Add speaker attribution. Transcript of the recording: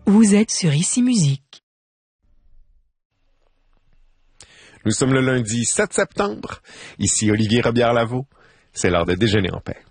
Speaker 1: Vous êtes sur Ici Musique.
Speaker 2: Nous sommes le lundi 7 septembre. Ici Olivier Robillard-Lavaux. C'est l'heure de déjeuner en paix.